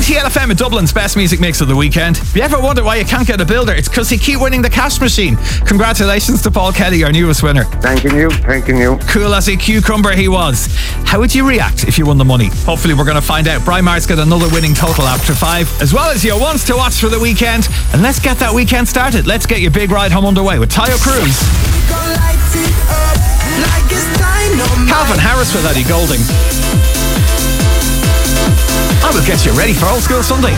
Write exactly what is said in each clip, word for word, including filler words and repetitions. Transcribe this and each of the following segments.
T L F M at Dublin's best music mix of the weekend. If you ever wonder why you can't get a builder, it's because you keep winning the cash machine. Congratulations to Paul Kelly, our newest winner. Thanking you, thanking you. Cool as a cucumber he was. How would you react if you won the money? Hopefully we're going to find out. Brian Mart's got another winning total after five, as well as your ones to watch for the weekend. And let's get that weekend started. Let's get your big ride home underway with Tayo Cruz. Calvin Harris with Eddie Golding. I will get you ready for Old School Sunday.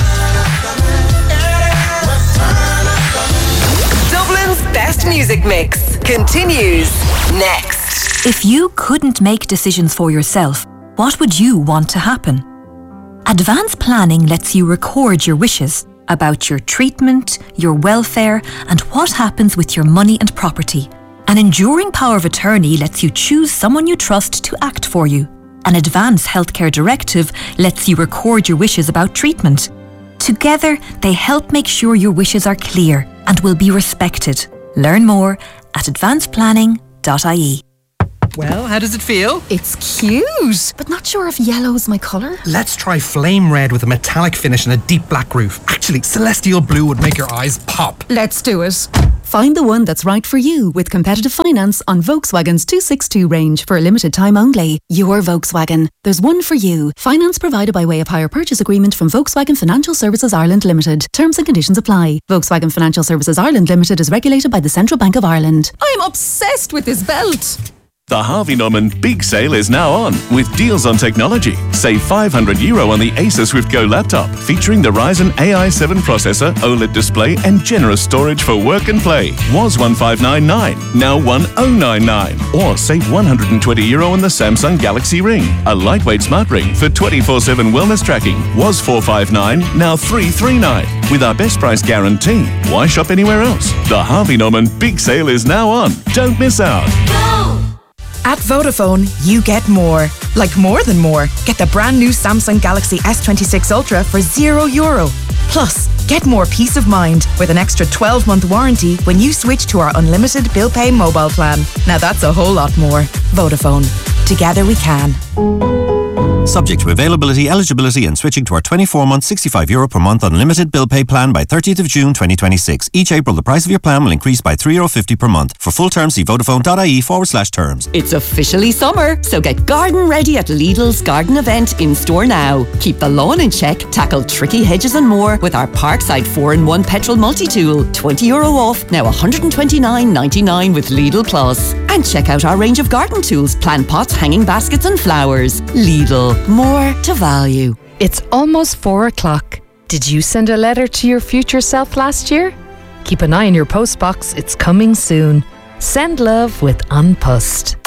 Dublin's best music mix continues next. If you couldn't make decisions for yourself, what would you want to happen? Advanced planning lets you record your wishes about your treatment, your welfare, and what happens with your money and property. An enduring power of attorney lets you choose someone you trust to act for you. An advance healthcare directive lets you record your wishes about treatment. Together, they help make sure your wishes are clear and will be respected. Learn more at advanced planning dot I E. Well, how does it feel? It's cute, but not sure if yellow's my colour. Let's try flame red with a metallic finish and a deep black roof. Actually, celestial blue would make your eyes pop. Let's do it. Find the one that's right for you with competitive finance on Volkswagen's two sixty-two range for a limited time only. Your Volkswagen. There's one for you. Finance provided by way of hire purchase agreement from Volkswagen Financial Services Ireland Limited. Terms and conditions apply. Volkswagen Financial Services Ireland Limited is regulated by the Central Bank of Ireland. I'm obsessed with this belt. The Harvey Norman Big Sale is now on with deals on technology. Save five hundred euro on the Acer Swift Go laptop featuring the Ryzen A I seven processor, OLED display and generous storage for work and play. Was one five nine nine, now one thousand ninety-nine. Or save one hundred twenty euro on the Samsung Galaxy Ring, a lightweight smart ring for twenty-four seven wellness tracking. Was four five nine, now three three nine. With our best price guarantee. Why shop anywhere else? The Harvey Norman Big Sale is now on. Don't miss out. At Vodafone, you get more. Like more than more. Get the brand new Samsung Galaxy S twenty-six Ultra for zero euro. Plus, get more peace of mind with an extra twelve month warranty when you switch to our unlimited bill pay mobile plan. Now that's a whole lot more. Vodafone. Together we can. Subject to availability, eligibility and switching to our twenty-four month sixty-five euro per month unlimited bill pay plan by thirtieth of June twenty twenty-six. Each April the price of your plan will increase by three euro fifty per month. For full terms see vodafone.ie forward slash terms. It's officially summer, so get garden ready at Lidl's garden event in store now. Keep the lawn in check, tackle tricky hedges and more with our Parkside four in one petrol multi-tool. twenty euro off, now one hundred twenty-nine ninety-nine with Lidl Plus. And check out our range of garden tools, plant pots, hanging baskets and flowers. Lidl. More to value. It's almost four o'clock. Did you send a letter to your future self last year? Keep an eye on your postbox. It's coming soon. Send love with An Post.